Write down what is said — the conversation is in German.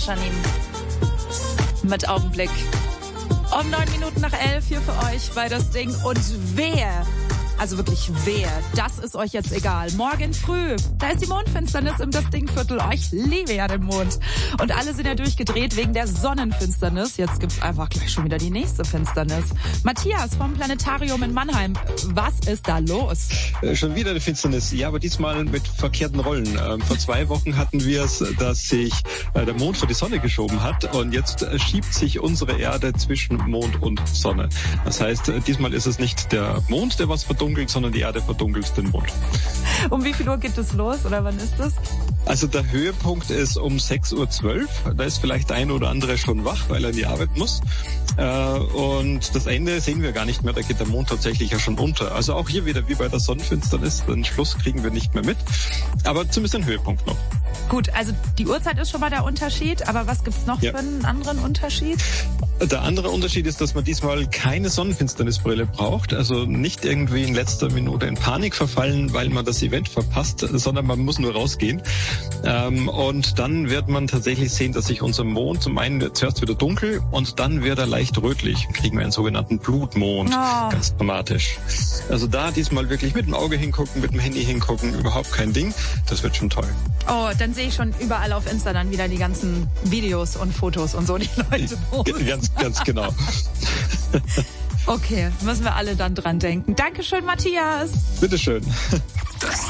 Janine. Mit Augenblick. Um 9 Minuten nach 11 hier für euch bei das Ding. Und wer, also wirklich wer, das ist euch jetzt egal. Morgen früh, da ist die Mondfinsternis im Das Ding-Viertel. Oh, ich liebe ja den Mond. Und alle sind ja durchgedreht wegen der Sonnenfinsternis. Jetzt gibt's einfach gleich schon wieder die nächste Finsternis. Matthias vom Planetarium in Mannheim, was ist da los? Schon wieder eine Finsternis, ja, aber diesmal mit verkehrten Rollen. Vor 2 Wochen hatten wir es, dass sich der Mond vor die Sonne geschoben hat und jetzt schiebt sich unsere Erde zwischen Mond und Sonne. Das heißt, diesmal ist es nicht der Mond, der was verdunkelt, sondern die Erde verdunkelt den Mond. Um wie viel Uhr geht es los oder wann ist es? Also der Höhepunkt ist um 6:12 Uhr. Da ist vielleicht der eine oder andere schon wach, weil er in die Arbeit muss. Und das Ende sehen wir gar nicht mehr. Da geht der Mond tatsächlich ja schon unter. Also auch hier wieder wie bei der Sonnenfinsternis. Den Schluss kriegen wir nicht mehr mit. Aber zumindest ein Höhepunkt noch. Gut, also die Uhrzeit ist schon mal der Unterschied. Aber was gibt's noch für einen anderen Unterschied? Der andere Unterschied ist, dass man diesmal keine Sonnenfinsternisbrille braucht. Also nicht irgendwie in letzter Minute in Panik verfallen, weil man das Event verpasst, sondern man muss nur rausgehen. Und dann wird man tatsächlich sehen, dass sich unser Mond zum einen zuerst wieder dunkel und dann wird er leicht rötlich. Dann kriegen wir einen sogenannten Blutmond. Oh. Ganz dramatisch. Also da diesmal wirklich mit dem Auge hingucken, mit dem Handy hingucken, überhaupt kein Ding. Das wird schon toll. Oh, dann sehe ich schon überall auf Insta dann wieder die ganzen Videos und Fotos und so, die Leute posten. Ganz genau. Okay, müssen wir alle dann dran denken. Dankeschön, Matthias. Bitteschön.